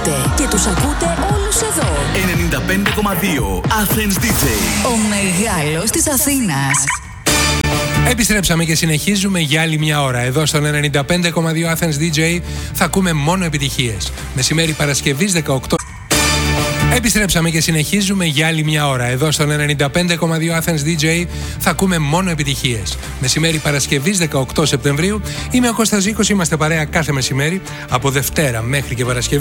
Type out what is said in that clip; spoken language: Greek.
Και τους ακούτε όλους εδώ. 95,2 Athens DJ. Ο μεγάλος της Αθήνας. Επιστρέψαμε και συνεχίζουμε για άλλη μια ώρα. Εδώ στον 95,2 Athens DJ θα ακούμε μόνο επιτυχίες. Μεσημέρι Παρασκευής 18. Επιστρέψαμε και συνεχίζουμε για άλλη μια ώρα. Εδώ στον 95,2 Athens DJ θα ακούμε μόνο επιτυχίες. Μεσημέρι Παρασκευής 18 Σεπτεμβρίου. Είμαι ο Κώστας Ζήκος, είμαστε παρέα κάθε μεσημέρι από Δευτέρα μέχρι και Παρασκευή.